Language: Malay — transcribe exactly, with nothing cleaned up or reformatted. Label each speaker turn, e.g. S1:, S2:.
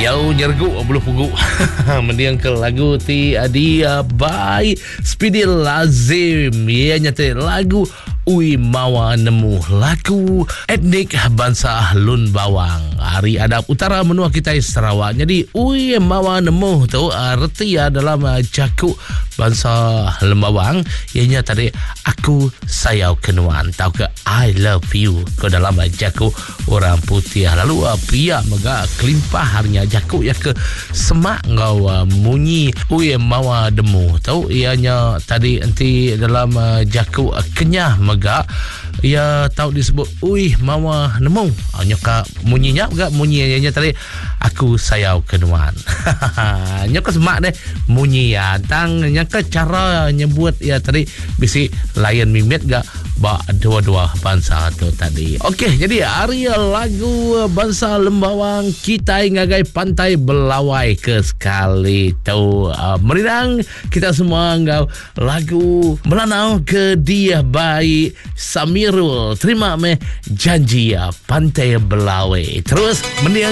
S1: Yau nyergu bulu pugu. Mendiang ke lagu ti dia by Speedy Lazim. Ia nyata lagu Ui Mawa Nemu, lagu etnik bangsa Lun Bawang, Hari Adab Utara menua kita Sarawak. Jadi Ui Mawa Nemu tu arti dalam jakuk bangsa Lun Bawang ianya tadi aku sayau kenuan, tahu ke I love you ke dalam jakuk orang putih. Lalu pria mega kelimpah harinya jakuk ya ke semak ngau munyi Ui Mawa Nemu tahu ianya tadi nanti dalam jakuk kenyah mega ia tahu disebut Ui Mawa Nemu nyoka munyinya enggak munyinya tadi aku sayau kenuan. Nyoka semak deh munyi ya tang nyoka cara nyebut ya tadi bisi layan mimit enggak ba dua-dua bangsa tu tadi. Okey, jadi hari lagu bangsa Lembawang kita ngagai pantai Belawai ke sekali tu uh, merinang kita semua ngau lagu melanau ke dia baik Samirul terima me janji ya pantai Belawai terus mending